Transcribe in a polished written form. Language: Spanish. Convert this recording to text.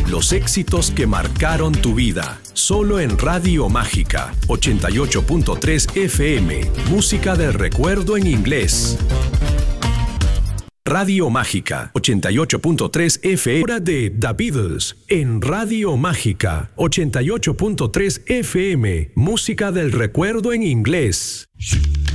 Los éxitos que marcaron tu vida. Solo en Radio Mágica 88.3 FM. Música del recuerdo en inglés. Radio Mágica 88.3 FM. Hora de The Beatles en Radio Mágica 88.3 FM. Música del recuerdo en inglés.